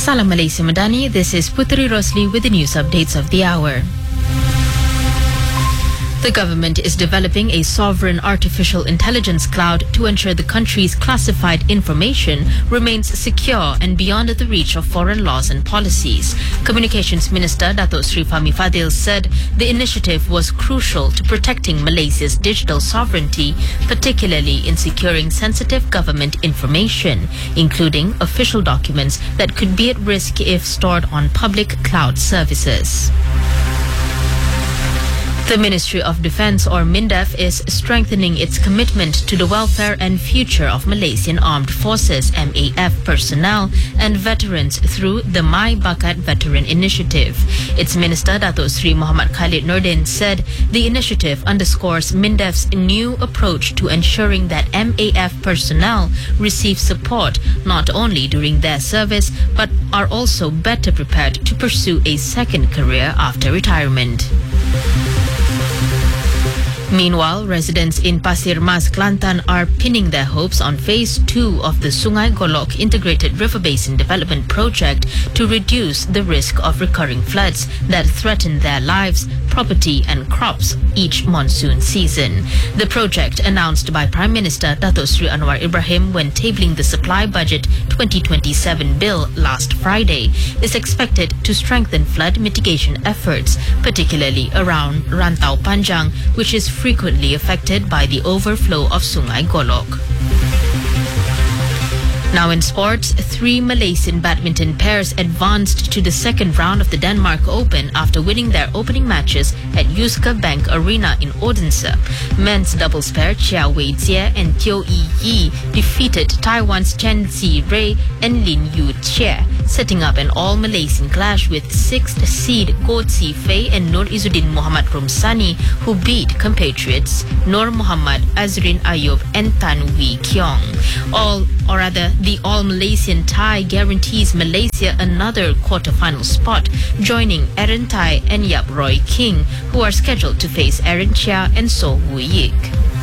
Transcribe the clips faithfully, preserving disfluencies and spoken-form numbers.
Salam Malaysia Madani, this is Putri Rosli with the news updates of the hour. The government is developing a sovereign artificial intelligence cloud to ensure the country's classified information remains secure and beyond the reach of foreign laws and policies. Communications Minister Dato Sri Fahmi Fadil said the initiative was crucial to protecting Malaysia's digital sovereignty, particularly in securing sensitive government information, including official documents that could be at risk if stored on public cloud services. The Ministry of Defence, or MINDEF, is strengthening its commitment to the welfare and future of Malaysian Armed Forces M A F personnel and veterans through the My Bakat Veteran Initiative. Its Minister Dato Sri Muhammad Khalid Nordin said the initiative underscores MINDEF's new approach to ensuring that M A F personnel receive support not only during their service but are also better prepared to pursue a second career after retirement. Meanwhile, residents in Pasir Mas, Kelantan are pinning their hopes on Phase two of the Sungai Golok Integrated River Basin Development Project to reduce the risk of recurring floods that threaten their lives, property and crops each monsoon season. The project, announced by Prime Minister Dato Sri Anwar Ibrahim when tabling the Supply Budget twenty twenty-seven bill last Friday, is expected to strengthen flood mitigation efforts, particularly around Rantau Panjang, which is frequently affected by the overflow of Sungai Golok. Now in sports, three Malaysian badminton pairs advanced to the second round of the Denmark Open after winning their opening matches at Jyske Bank Arena in Odense. Men's doubles pair Chia Wei Jie and Teo Yi Yi defeated Taiwan's Chen Zi-rei and Lin Yu Che, setting up an all-Malaysian clash with sixth seed Goh Tzi Fei and Nur Izzuddin Muhammad Romsani, who beat compatriots Nur Muhammad, Azrin Ayub and Tan Wee Kiong. All, or rather, the all-Malaysian tie guarantees Malaysia another quarter-final spot, joining Aaron Tai and Yap Roy King, who are scheduled to face Aaron Chia and So Woo Yik.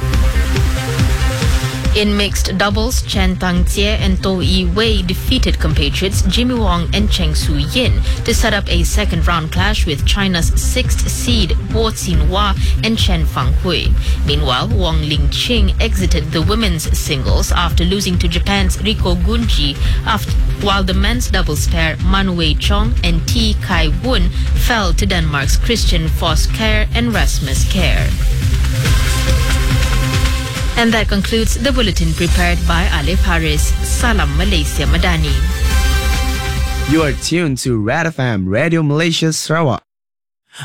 In mixed doubles, Chen Tang Jie and To Yi Wei defeated compatriots Jimmy Wong and Cheng Su Yin to set up a second-round clash with China's sixth seed Bo Xin-hua and Chen Fanghui. Meanwhile, Wong Ling Ching exited the women's singles after losing to Japan's Riko Gunji, after, while the men's doubles pair Man Wei Chong and T Kai Woon fell to Denmark's Christian Foss Kjær and Rasmus Kjær. And that concludes the bulletin prepared by Alif Haris. Salam Malaysia Madani. You are tuned to Red F M Radio Malaysia Sarawak.